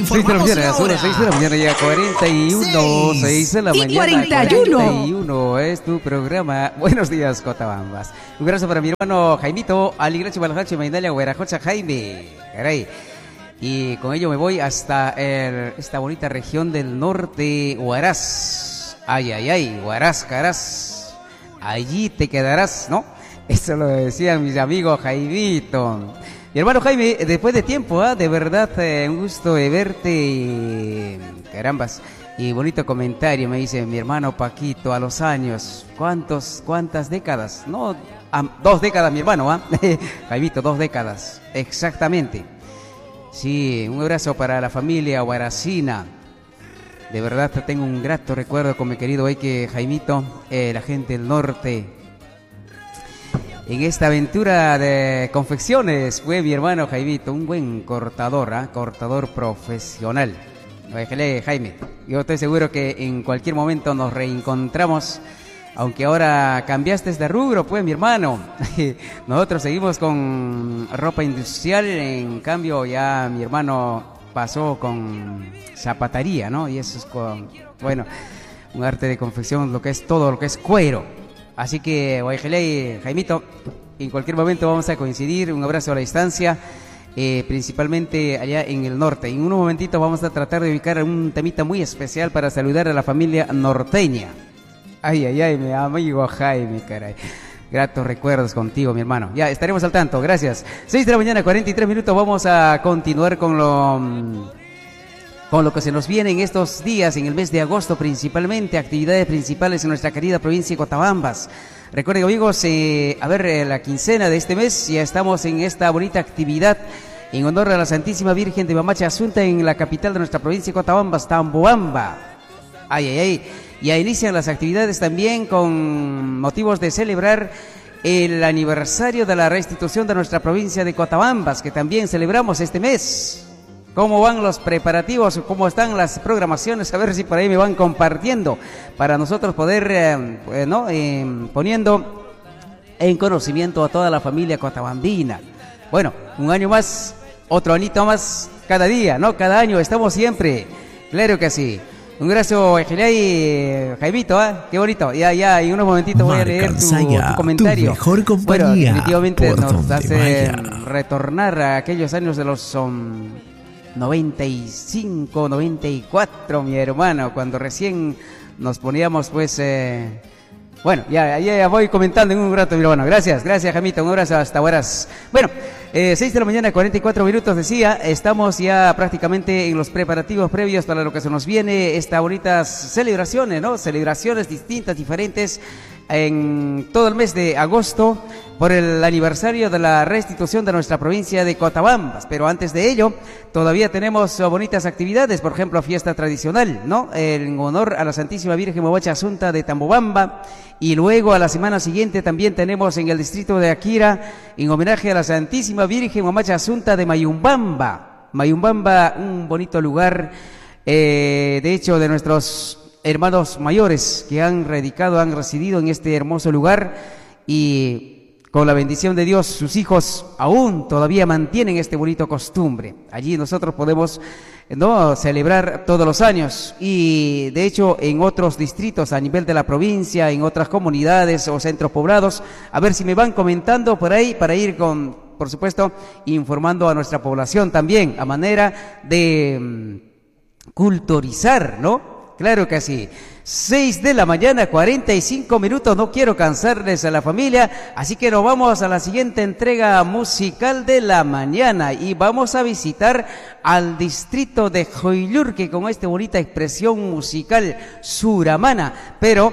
6 de la mañana, son las 6 de la mañana, ya 41, 6 de la mañana, 41 es tu programa. Buenos días, Cotabambas. Un abrazo para mi hermano Jaimito, Aligrachi, Balajachi, Maindalia, Huerajocha, Jaime. Caray. Y con ello me voy hasta esta bonita región del norte, Huaraz. Ay, ay, ay, Huaraz, Caraz. Allí te quedarás, ¿no? Eso lo decían mis amigos Jaimito. Mi hermano Jaime, después de tiempo, de verdad, un gusto de verte, carambas, y bonito comentario, me dice mi hermano Paquito, a los años, ¿cuántas décadas? No, 2 décadas, mi hermano, Jaimito, 2 décadas, exactamente. Sí, un abrazo para la familia huaracina, de verdad tengo un grato recuerdo con mi querido Jaimito, la gente del norte. En esta aventura de confecciones fue mi hermano Jaimito, un buen cortador, cortador profesional. Jaime, yo estoy seguro que en cualquier momento nos reencontramos, aunque ahora cambiaste de rubro, pues mi hermano. Nosotros seguimos con ropa industrial, en cambio ya mi hermano pasó con zapatería, ¿no? Y eso es bueno, un arte de confección, lo que es todo, lo que es cuero. Así que, Jaimito, en cualquier momento vamos a coincidir. Un abrazo a la distancia, principalmente allá en el norte. En un momentito vamos a tratar de ubicar un temita muy especial para saludar a la familia norteña. Ay, ay, ay, mi amigo Jaime, caray. Gratos recuerdos contigo, mi hermano. Ya, estaremos al tanto, gracias. 6 de la mañana, 43 minutos. Vamos a continuar con lo que se nos viene en estos días, en el mes de agosto principalmente, actividades principales en nuestra querida provincia de Cotabambas. Recuerden, amigos, la quincena de este mes, ya estamos en esta bonita actividad en honor a la Santísima Virgen de Mamacha Asunta en la capital de nuestra provincia de Cotabambas, Tamboamba. Ay, ay, ay. Ya inician las actividades también con motivos de celebrar el aniversario de la restitución de nuestra provincia de Cotabambas, que también celebramos este mes. ¿Cómo van los preparativos? ¿Cómo están las programaciones? A ver si por ahí me van compartiendo para nosotros poder, poniendo en conocimiento a toda la familia cotabambina. Bueno, un año más, otro añito más cada día, ¿no? Cada año estamos siempre. Claro que sí. Un abrazo, Jaimito, qué bonito. Ya, en unos momentitos voy a leer tu comentario. Tu mejor compañía. Bueno, definitivamente nos hace retornar a aquellos años de los 95, 94, mi hermano, cuando recién nos poníamos, pues, bueno, ya voy comentando en un rato, mi hermano. Gracias, Jaimito, un abrazo hasta Huaraz. Bueno, 6 de la mañana, 44 minutos, decía, estamos ya prácticamente en los preparativos previos para lo que se nos viene, estas bonitas celebraciones, ¿no? Celebraciones distintas, diferentes, en todo el mes de agosto, por el aniversario de la restitución de nuestra provincia de Cotabambas. Pero antes de ello, todavía tenemos bonitas actividades, por ejemplo, fiesta tradicional, ¿no? En honor a la Santísima Virgen Mamacha Asunta de Tambobamba. Y luego a la semana siguiente también tenemos en el distrito de Akira, en homenaje a la Santísima Virgen Mamacha Asunta de Mayumbamba. Mayumbamba, un bonito lugar, de hecho, de nuestros hermanos mayores que han residido en este hermoso lugar, y con la bendición de Dios, sus hijos aún todavía mantienen este bonito costumbre. Allí nosotros podemos celebrar todos los años, y de hecho en otros distritos a nivel de la provincia, en otras comunidades o centros poblados, a ver si me van comentando por ahí para ir por supuesto, informando a nuestra población también, a manera de culturizar, ¿no? Claro que sí. 6 de la mañana, 45 minutos, no quiero cansarles a la familia, así que nos vamos a la siguiente entrega musical de la mañana y vamos a visitar al distrito de Joilurque con esta bonita expresión musical suramana, pero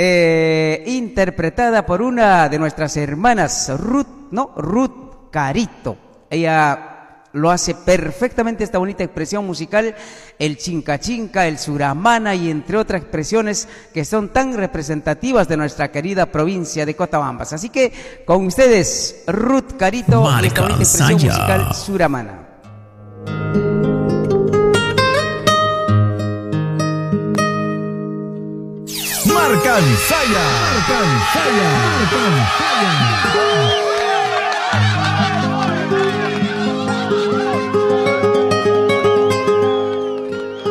interpretada por una de nuestras hermanas, Ruth Carito. Ella lo hace perfectamente, esta bonita expresión musical, el chinca chinca, el suramana y entre otras expresiones que son tan representativas de nuestra querida provincia de Cotabambas. Así que con ustedes, Ruth Carito, y esta bonita expresión musical suramana. Marcansaya.